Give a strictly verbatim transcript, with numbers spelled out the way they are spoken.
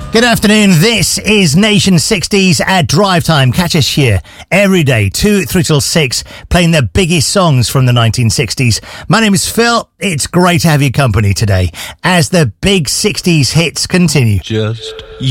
Good afternoon, this is Nation sixties at Drive Time. Catch us here every day, two, three till six, playing the biggest songs from the nineteen sixties. My name is Phil. It's great to have your company today as the big sixties hits continue. Just